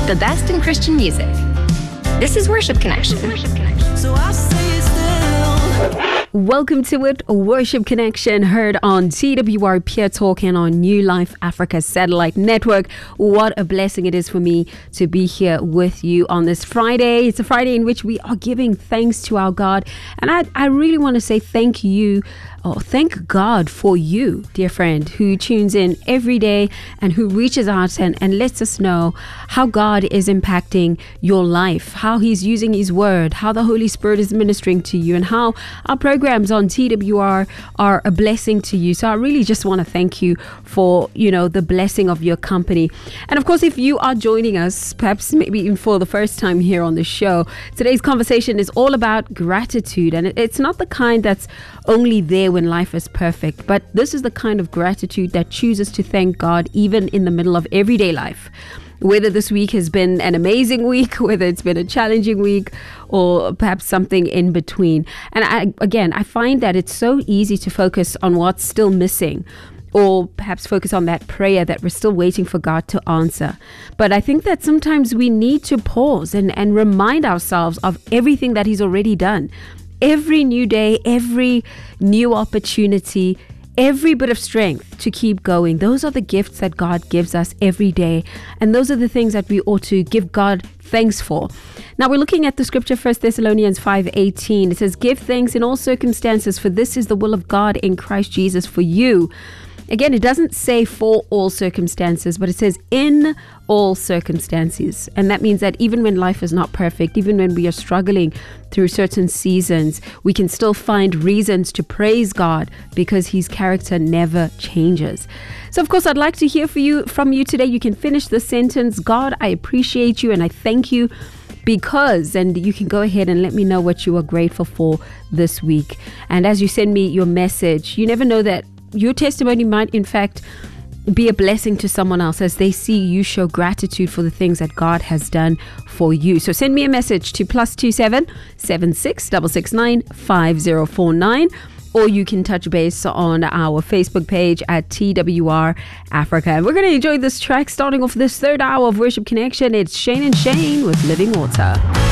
the best in Christian music. This is Worship Connection. So I say still. Welcome to it, Worship Connection, heard on TWR Peer Talk and on New Life Africa Satellite Network. What a blessing it is for me to be here with you on this Friday. It's a Friday in which we are giving thanks to our God. And I really want to say thank you. Oh, thank God for you, dear friend, who tunes in every day and who reaches out and lets us know how God is impacting your life, how He's using His Word, how the Holy Spirit is ministering to you, and how our programs on TWR are a blessing to you. So I really just want to thank you for, the blessing of your company. And of course, if you are joining us, perhaps maybe even for the first time here on the show, today's conversation is all about gratitude. And it's not the kind that's only there when life is perfect, but this is the kind of gratitude that chooses to thank God even in the middle of everyday life. Whether this week has been an amazing week, whether it's been a challenging week, or perhaps something in between. And I find that it's so easy to focus on what's still missing, or perhaps focus on that prayer that we're still waiting for God to answer. But I think that sometimes we need to pause and remind ourselves of everything that He's already done. Every new day, every new opportunity, every bit of strength to keep going. Those are the gifts that God gives us every day. And those are the things that we ought to give God thanks for. Now we're looking at the scripture, 1 Thessalonians 5:18. It says, "Give thanks in all circumstances, for this is the will of God in Christ Jesus for you." Again, it doesn't say for all circumstances, but it says in all circumstances. And that means that even when life is not perfect, even when we are struggling through certain seasons, we can still find reasons to praise God because His character never changes. So, of course, I'd like to hear from you today. You can finish the sentence, "God, I appreciate you and I thank you because," and you can go ahead and let me know what you are grateful for this week. And as you send me your message, you never know that your testimony might, in fact, be a blessing to someone else as they see you show gratitude for the things that God has done for you. So send me a message to +27 76 669 5049, or you can touch base on our Facebook page at TWR Africa. And we're going to enjoy this track starting off this third hour of Worship Connection. It's Shane and Shane with Living Water.